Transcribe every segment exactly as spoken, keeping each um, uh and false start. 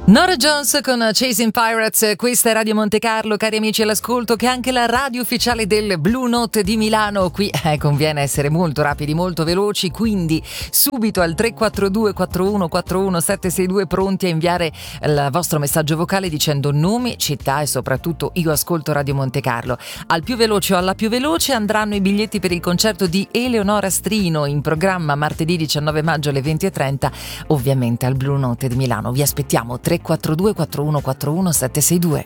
Norah Jones con Chasing Pirates, questa è Radio Monte Carlo, cari amici all'ascolto, che è anche la radio ufficiale del Blue Note di Milano. Qui eh, conviene essere molto rapidi, molto veloci, quindi subito al tre quattro due quattro uno quattro uno sette sei due pronti a inviare il vostro messaggio vocale dicendo nome, città e soprattutto io ascolto Radio Monte Carlo. Al più veloce o alla più veloce andranno i biglietti per il concerto di Eleonora Strino in programma martedì diciannove maggio alle venti e trenta, ovviamente al Blue Note di Milano. Vi aspettiamo tre quattro due quattro uno quattro uno sette sei due.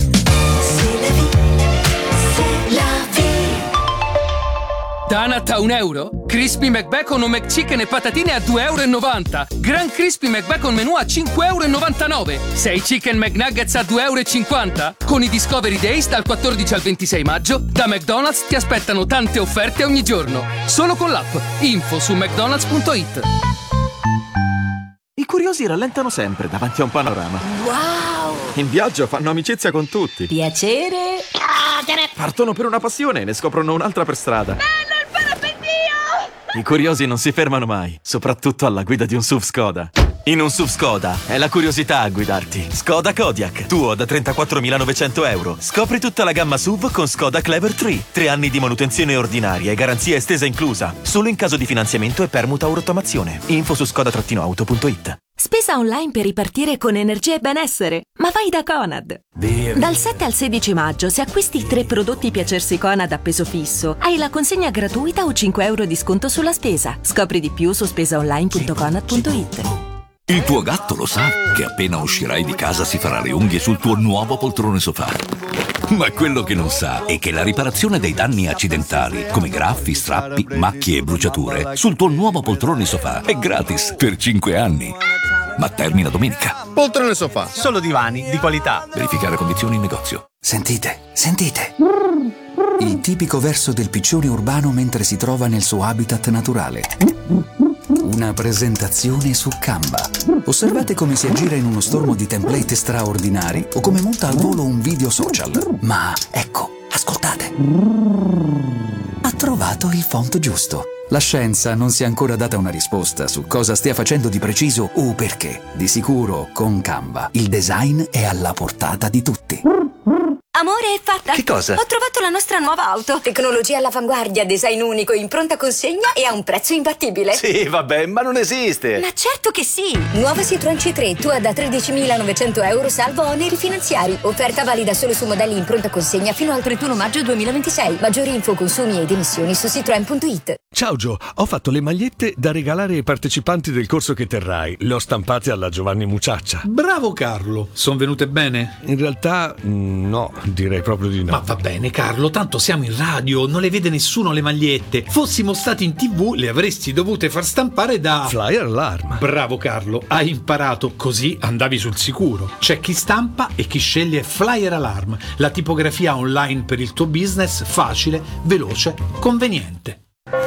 Donut a un euro? Crispy McBacon o McChicken e patatine a due e novanta euro? Gran Crispy McBacon menù a cinque e novantanove euro? sei Chicken McNuggets a due e cinquanta euro? Con i Discovery Days dal quattordici al ventisei maggio, da McDonald's ti aspettano tante offerte ogni giorno. Solo con l'app. Info su mcdonalds punto it. I curiosi rallentano sempre davanti a un panorama. Wow! In viaggio fanno amicizia con tutti. Piacere. Partono per una passione e ne scoprono un'altra per strada. Bello il parapendio! I curiosi non si fermano mai, soprattutto alla guida di un S U V Skoda. In un S U V Skoda è la curiosità a guidarti. Skoda Kodiaq, tuo da trentaquattromilanovecento euro. Scopri tutta la gamma S U V con Skoda Clever tre. Tre anni di manutenzione ordinaria e garanzia estesa inclusa. Solo in caso di finanziamento e permuta o rottamazione. Info su skoda auto punto it. Spesa online per ripartire con energia e benessere? Ma vai da Conad! Dal sette al sedici maggio, se acquisti tre prodotti Piacersi Conad a peso fisso, hai la consegna gratuita o cinque euro di sconto sulla spesa. Scopri di più su spesaonline punto conad punto it. Il tuo gatto lo sa che appena uscirai di casa si farà le unghie sul tuo nuovo poltrone sofà. Ma quello che non sa è che la riparazione dei danni accidentali, come graffi, strappi, macchie e bruciature, sul tuo nuovo poltrone sofà è gratis per cinque anni. Ma termina domenica. Poltrone sofà, solo divani di qualità. Verificare condizioni in negozio. Sentite, sentite. Il tipico verso del piccione urbano mentre si trova nel suo habitat naturale. Una presentazione su Canva. Osservate come si aggira in uno stormo di template straordinari o come monta al volo un video social. Ma ecco, ascoltate. Ha trovato il font giusto. La scienza non si è ancora data una risposta su cosa stia facendo di preciso o perché. Di sicuro, con Canva, il design è alla portata di tutti. Amore, è fatta! Che cosa? Ho trovato la nostra nuova auto. Tecnologia all'avanguardia, design unico, in pronta consegna e a un prezzo imbattibile. Sì, vabbè, ma non esiste. Ma certo che sì! Nuova Citroen C tre, tua da tredicimilanovecento euro salvo oneri finanziari. Offerta valida solo su modelli in pronta consegna fino al trentuno maggio duemilaventisei. Maggiori info, consumi ed emissioni su citroen punto it. Ciao Gio, ho fatto le magliette da regalare ai partecipanti del corso che terrai. Le ho stampate alla Giovanni Mucciaccia. Bravo Carlo, sono venute bene? In realtà no, direi proprio di no. Ma va bene Carlo, tanto siamo in radio, non le vede nessuno le magliette. Fossimo stati in tv le avresti dovute far stampare da Flyer Alarm. Bravo Carlo, hai imparato, così andavi sul sicuro. C'è chi stampa e chi sceglie Flyer Alarm, la tipografia online per il tuo business, facile, veloce, conveniente.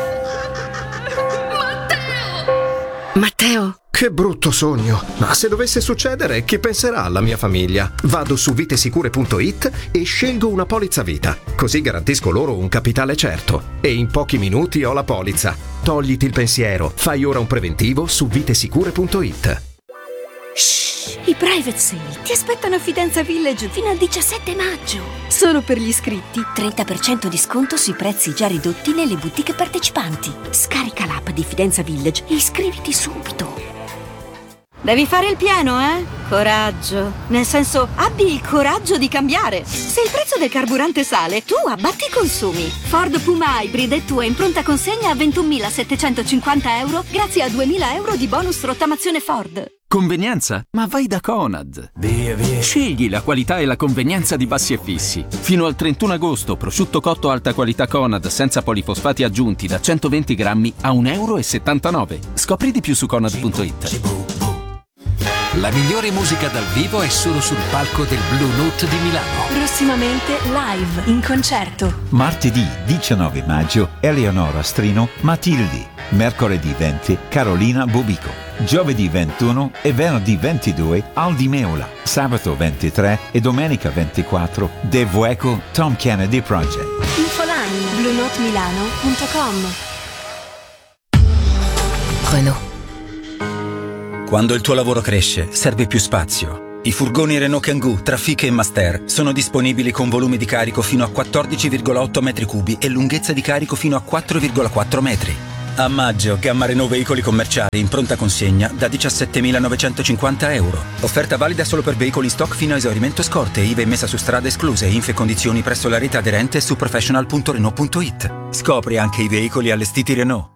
Matteo! Che brutto sogno. Ma se dovesse succedere, chi penserà alla mia famiglia? Vado su vitesicure punto it e scelgo una polizza vita. Così garantisco loro un capitale certo. E in pochi minuti ho la polizza. Togliti il pensiero. Fai ora un preventivo su vitesicure punto it. Shh, i private sale ti aspettano a Fidenza Village fino al diciassette maggio. Solo per gli iscritti, trenta per cento di sconto sui prezzi già ridotti nelle boutique partecipanti. Scarica l'app di Fidenza Village e iscriviti subito. Devi fare il pieno, eh? Coraggio. Nel senso, abbi il coraggio di cambiare. Se il prezzo del carburante sale, tu abbatti i consumi. Ford Puma Hybrid è tua in pronta consegna a ventunomilasettecentocinquanta euro grazie a duemila euro di bonus rottamazione Ford. Convenienza? Ma vai da Conad. Via, via. Scegli la qualità e la convenienza di Bassi e Fissi. Fino al trentuno agosto, prosciutto cotto alta qualità Conad senza polifosfati aggiunti da centoventi grammi a un euro e settantanove. Scopri di più su conad punto it. La migliore musica dal vivo è solo sul palco del Blue Note di Milano. Prossimamente live, in concerto. Martedì diciannove maggio Eleonora Strino, Matildi. Mercoledì venti Carolina Bobico. Giovedì ventuno e venerdì ventidue Aldi Meola. Sabato ventitré e domenica ventiquattro De Vueco Tom Kennedy Project. Infoline blue note milano punto com. Renault. Quando il tuo lavoro cresce, serve più spazio. I furgoni Renault Kangoo, Trafic e Master sono disponibili con volumi di carico fino a quattordici virgola otto metri cubi e lunghezza di carico fino a quattro virgola quattro metri. A maggio, gamma Renault veicoli commerciali in pronta consegna da diciassettemilanovecentocinquanta euro. Offerta valida solo per veicoli in stock fino a esaurimento scorte, I V A messa su strada escluse, info e condizioni presso la rete aderente su professional punto renault punto it. Scopri anche i veicoli allestiti Renault.